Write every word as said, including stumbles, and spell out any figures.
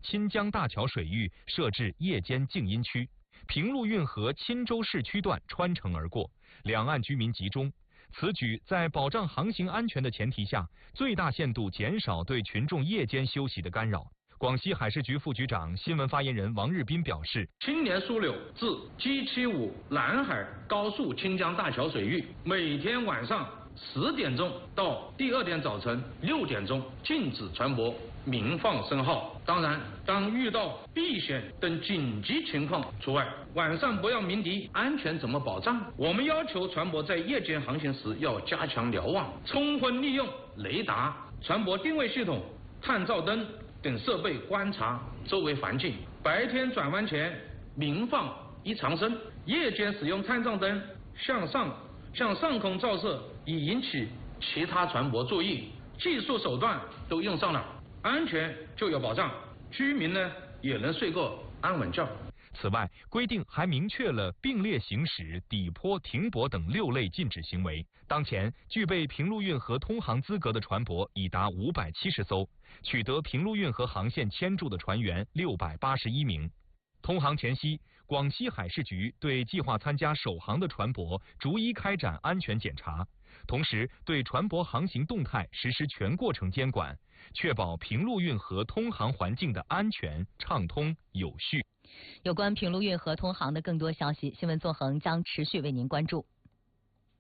钦江大桥水域设置夜间静音区，平陆运河钦州市区段穿城而过，两岸居民集中。此举在保障航行安全的前提下，最大限度减少对群众夜间休息的干扰。广西海事局副局长、新闻发言人王日斌表示， 青年枢纽至 G 七五 南海高速钦江大桥水域，每天晚上十点钟到第二天早晨六点钟禁止船舶鸣放声号。当然，当遇到避险等紧急情况除外。晚上不要鸣笛，安全怎么保障？我们要求船舶在夜间航行时要加强瞭望，充分利用雷达、船舶定位系统、探照灯等设备观察周围环境。白天转弯前鸣放一长声，夜间使用探照灯向上向上空照射，以引起其他船舶注意。技术手段都用上了，安全就有保障，居民呢也能睡个安稳觉。 此外，规定还明确了并列行驶、底坡、停泊等六类禁止行为。当前，具备平陆运河通航资格的船舶已达五百七十艘，取得平陆运河航线签注的船员六百八十一名。通航前夕，广西海事局对计划参加首航的船舶逐一开展安全检查，同时对船舶航行动态实施全过程监管，确保平陆运河通航环境的安全、畅通、有序。 有关平陆运河通航的更多消息，新闻纵横将持续为您关注。